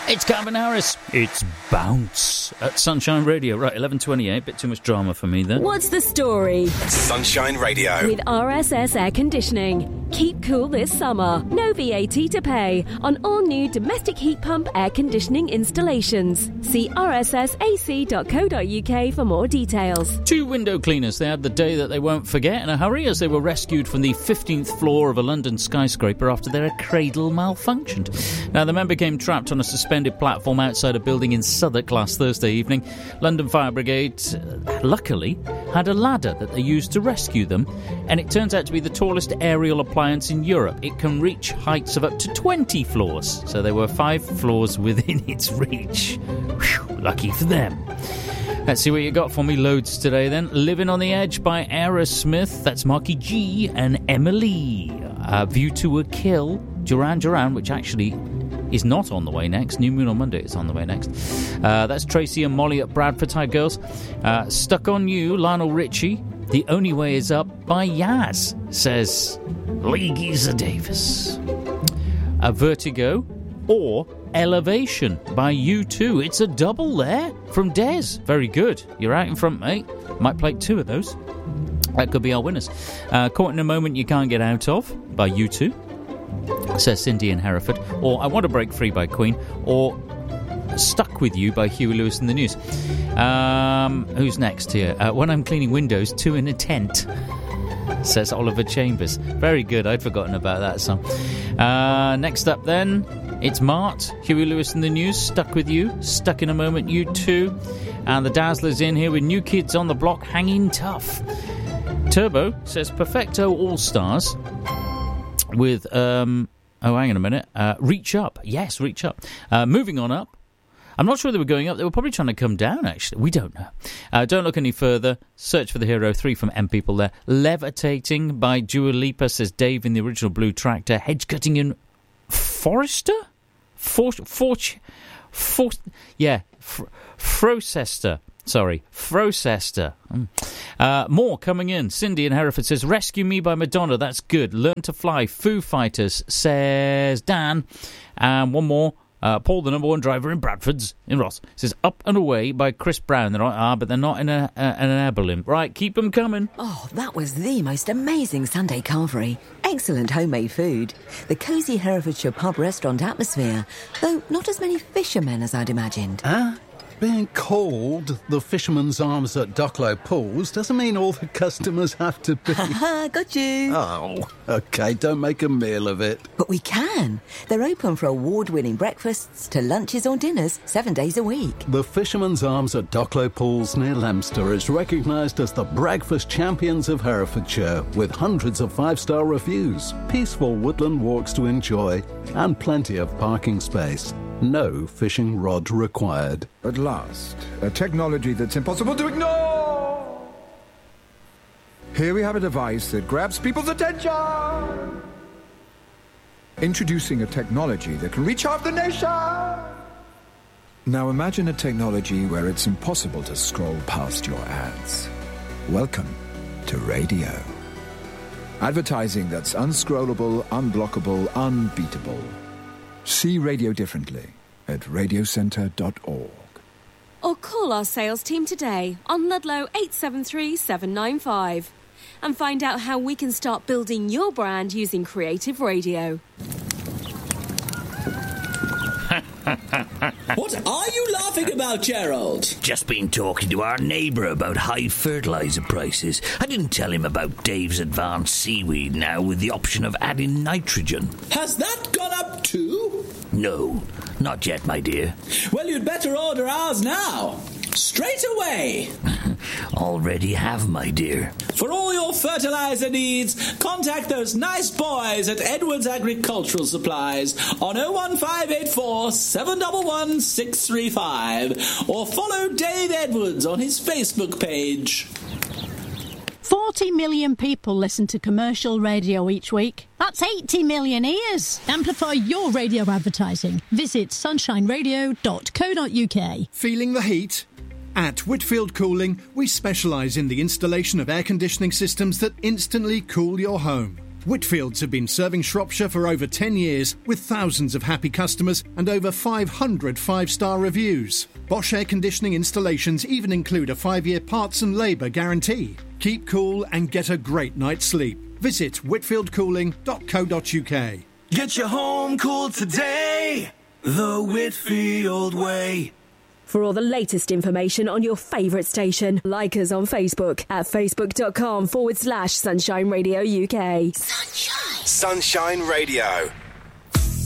It's Calvin Harris. It's Bounce at Sunshine Radio. Right, 11:28. Bit too much drama for me there. What's the story? Sunshine Radio. With RSS Air Conditioning. Keep cool this summer. No VAT to pay on all new domestic heat pump air conditioning installations. See rssac.co.uk for more details. 2 window cleaners. They had the day that they won't forget in a hurry as they were rescued from the 15th floor of a London skyscraper after their cradle malfunctioned. Now, the men became trapped on a suspended platform outside a building in Southwark last Thursday evening. London Fire Brigade, luckily, had a ladder that they used to rescue them, and it turns out to be the tallest aerial appliance in Europe. It can reach heights of up to 20 floors, so there were 5 floors within its reach. Whew, lucky for them. Let's see what you got for me loads today then. Living on the Edge by Aerosmith. That's Marky G and Emily. View to a Kill. Duran Duran, which actually is not on the way next. New Moon on Monday is on the way next. That's Tracy and Molly at Bradford. Hi, girls. Stuck on You, Lionel Richie. The Only Way Is Up by Yaz, says Lee Geezer Davis. Vertigo or Elevation by U2. It's a double there from Des. Very good. You're out in front, mate. Might play 2 of those. That could be our winners. Caught in a Moment You Can't Get Out Of by U2, says Cindy in Hereford. Or I Want to Break Free by Queen. Or Stuck With You by Huey Lewis and the News. Who's next here? When I'm Cleaning Windows, 2 in a Tent, says Oliver Chambers. Very good. I'd forgotten about that song. Next up then, it's Mart, Huey Lewis and the News, Stuck With You, Stuck in a Moment, You2. And the Dazzlers in here with New Kids on the Block, Hanging Tough. Turbo says Perfecto All-Stars with, hang on a minute, Reach Up. Yes, Reach Up. Moving on up. I'm not sure they were going up. They were probably trying to come down, actually. We don't know. Don't look any further. Search for the Hero. 3 from M People there. Levitating by Dua Lipa, says Dave in the original Blue Tractor. Hedge Cutting in Forester? Frocester. Sorry, Frocester. More coming in. Cindy in Hereford says, Rescue Me by Madonna. That's good. Learn to Fly. Foo Fighters, says Dan. And one more. Paul, the number 1 driver in Bradford's in Ross, says Up and Away by Chris Brown. But they're not in an air balloon. Right, keep them coming. Oh, that was the most amazing Sunday carvery. Excellent homemade food. The cosy Herefordshire pub restaurant atmosphere, though not as many fishermen as I'd imagined. Huh? Being called the Fisherman's Arms at Ducklow Pools doesn't mean all the customers have to be... Ha, got you. Oh, OK, don't make a meal of it. But we can. They're open for award-winning breakfasts to lunches or dinners 7 days a week. The Fisherman's Arms at Ducklow Pools near Leominster is recognised as the breakfast champions of Herefordshire, with hundreds of 5-star reviews, peaceful woodland walks to enjoy, and plenty of parking space. No fishing rod required. At last, a technology that's impossible to ignore! Here we have a device that grabs people's attention! Introducing a technology that can reach half the nation! Now imagine a technology where it's impossible to scroll past your ads. Welcome to radio. Advertising that's unscrollable, unblockable, unbeatable. See radio differently at radiocentre.org. Or call our sales team today on Ludlow 873 795 and find out how we can start building your brand using creative radio. What are you laughing about, Gerald? Just been talking to our neighbour about high fertiliser prices. I didn't tell him about Dave's Advanced Seaweed now with the option of adding nitrogen. Has that gone up too? No, not yet, my dear. Well, you'd better order ours now. Straight away. Already have, my dear. For all your fertiliser needs, contact those nice boys at Edwards Agricultural Supplies on 01584 711 635 or follow Dave Edwards on his Facebook page. 40 million people listen to commercial radio each week. That's 80 million ears. Amplify your radio advertising. Visit sunshineradio.co.uk. Feeling the heat? At Whitfield Cooling, we specialise in the installation of air conditioning systems that instantly cool your home. Whitfields have been serving Shropshire for over 10 years with thousands of happy customers and over 500 five-star reviews. Bosch air conditioning installations even include a 5-year parts and labour guarantee. Keep cool and get a great night's sleep. Visit whitfieldcooling.co.uk. Get your home cooled today, the Whitfield way. For all the latest information on your favourite station, like us on Facebook at facebook.com/Sunshine Radio UK. Sunshine Radio.